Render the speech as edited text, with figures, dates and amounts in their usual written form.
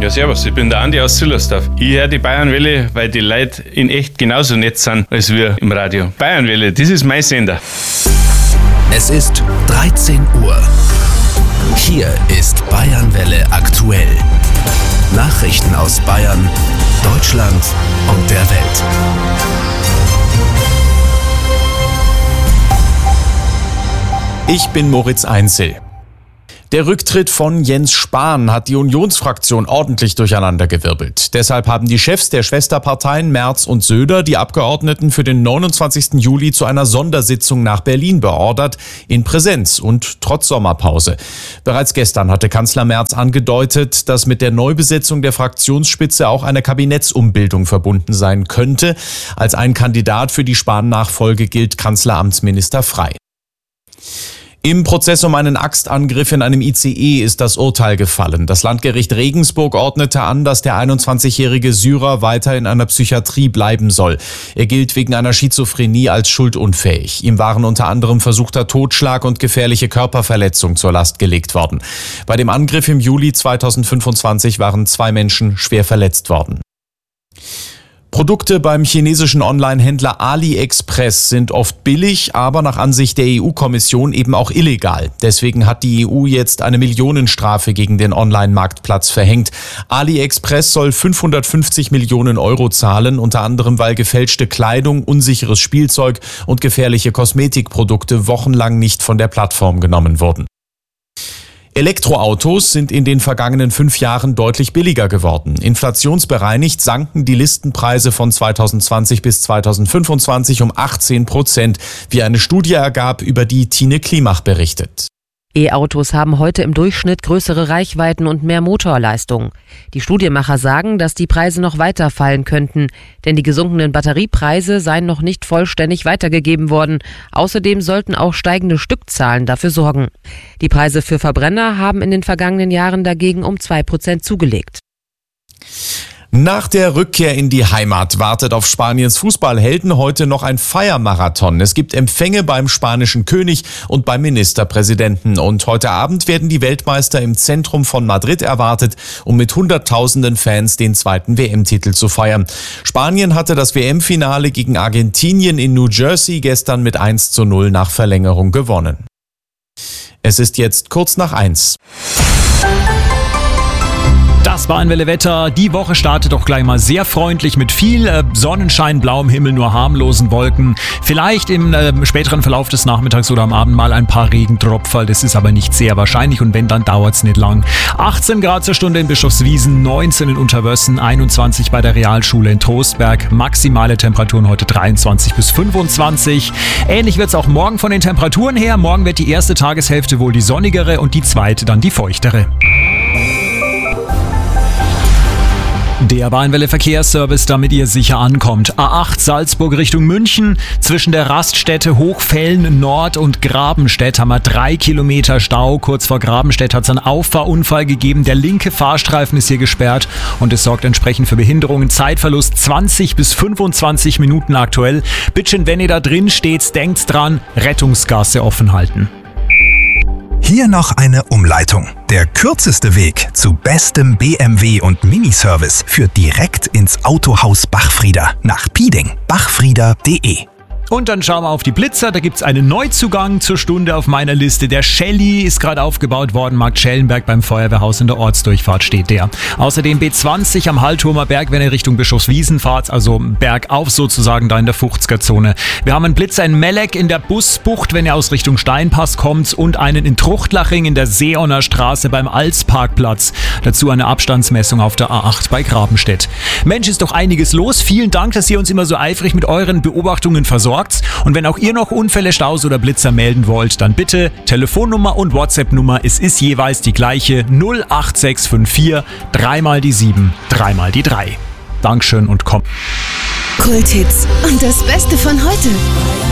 Ja, servus, ich bin der Andi aus Zillersdorf. Ich höre die Bayernwelle, weil die Leute in echt genauso nett sind als wir im Radio. Bayernwelle, das ist mein Sender. Es ist 13 Uhr. Hier ist Bayernwelle aktuell. Nachrichten aus Bayern, Deutschland und der Welt. Ich bin Moritz Einzel. Der Rücktritt von Jens Spahn hat die Unionsfraktion ordentlich durcheinandergewirbelt. Deshalb haben die Chefs der Schwesterparteien Merz und Söder die Abgeordneten für den 29. Juli zu einer Sondersitzung nach Berlin beordert, in Präsenz und trotz Sommerpause. Bereits gestern hatte Kanzler Merz angedeutet, dass mit der Neubesetzung der Fraktionsspitze auch eine Kabinettsumbildung verbunden sein könnte. Als ein Kandidat für die Spahn-Nachfolge gilt Kanzleramtsminister Frey. Im Prozess um einen Axtangriff in einem ICE ist das Urteil gefallen. Das Landgericht Regensburg ordnete an, dass der 21-jährige Syrer weiter in einer Psychiatrie bleiben soll. Er gilt wegen einer Schizophrenie als schuldunfähig. Ihm waren unter anderem versuchter Totschlag und gefährliche Körperverletzung zur Last gelegt worden. Bei dem Angriff im Juli 2025 waren 2 Menschen schwer verletzt worden. Produkte beim chinesischen Online-Händler AliExpress sind oft billig, aber nach Ansicht der EU-Kommission eben auch illegal. Deswegen hat die EU jetzt eine Millionenstrafe gegen den Online-Marktplatz verhängt. AliExpress soll 550 Millionen Euro zahlen, unter anderem weil gefälschte Kleidung, unsicheres Spielzeug und gefährliche Kosmetikprodukte wochenlang nicht von der Plattform genommen wurden. Elektroautos sind in den vergangenen 5 Jahren deutlich billiger geworden. Inflationsbereinigt sanken die Listenpreise von 2020 bis 2025 um 18%, wie eine Studie ergab, über die Tine Klimach berichtet. E-Autos haben heute im Durchschnitt größere Reichweiten und mehr Motorleistung. Die Studienmacher sagen, dass die Preise noch weiter fallen könnten, denn die gesunkenen Batteriepreise seien noch nicht vollständig weitergegeben worden. Außerdem sollten auch steigende Stückzahlen dafür sorgen. Die Preise für Verbrenner haben in den vergangenen Jahren dagegen um 2% zugelegt. Nach der Rückkehr in die Heimat wartet auf Spaniens Fußballhelden heute noch ein Feiermarathon. Es gibt Empfänge beim spanischen König und beim Ministerpräsidenten. Und heute Abend werden die Weltmeister im Zentrum von Madrid erwartet, um mit Hunderttausenden Fans den 2. WM-Titel zu feiern. Spanien hatte das WM-Finale gegen Argentinien in New Jersey gestern mit 1:0 nach Verlängerung gewonnen. Es ist jetzt kurz nach 1. Das Bayernwelle Wetter. Die Woche startet doch gleich mal sehr freundlich mit viel Sonnenschein, blauem Himmel, nur harmlosen Wolken. Vielleicht im späteren Verlauf des Nachmittags oder am Abend mal ein paar Regentropferl. Das ist aber nicht sehr wahrscheinlich und wenn, dann dauert es nicht lang. 18 Grad zur Stunde in Bischofswiesen, 19 in Unterwössen, 21 bei der Realschule in Trostberg. Maximale Temperaturen heute 23 bis 25. Ähnlich wird es auch morgen von den Temperaturen her. Morgen wird die erste Tageshälfte wohl die sonnigere und die zweite dann die feuchtere. Der Bayernwelle Verkehrsservice, damit ihr sicher ankommt. A8 Salzburg Richtung München. Zwischen der Raststätte Hochfällen Nord und Grabenstedt haben wir 3 Kilometer Stau. Kurz vor Grabenstedt hat es einen Auffahrunfall gegeben. Der linke Fahrstreifen ist hier gesperrt und es sorgt entsprechend für Behinderungen. Zeitverlust 20 bis 25 Minuten aktuell. Bitte, wenn ihr da drin steht, denkt dran, Rettungsgasse offen halten. Hier noch eine Umleitung. Der kürzeste Weg zu bestem BMW und Miniservice führt direkt ins Autohaus Bachfrieder nach Pieding. Bachfrieder.de. Und dann schauen wir auf die Blitzer. Da gibt es einen Neuzugang zur Stunde auf meiner Liste. Der Shelly ist gerade aufgebaut worden. Markt Schellenberg beim Feuerwehrhaus in der Ortsdurchfahrt steht der. Außerdem B20 am Hallturmer Berg, wenn ihr Richtung Bischofswiesen fahrt, also bergauf sozusagen da in der 50er-Zone. Wir haben einen Blitzer in Melleck in der Busbucht, wenn ihr aus Richtung Steinpass kommt, und einen in Truchtlaching in der Seeoner Straße beim Alsparkplatz. Dazu eine Abstandsmessung auf der A8 bei Grabenstedt. Mensch, ist doch einiges los. Vielen Dank, dass ihr uns immer so eifrig mit euren Beobachtungen versorgt. Und wenn auch ihr noch Unfälle, Staus oder Blitzer melden wollt, dann bitte Telefonnummer und WhatsApp-Nummer. Es ist jeweils die gleiche 08654 3 mal die 7, 3 mal die 3. Dankeschön und komm. Kulthits und das Beste von heute.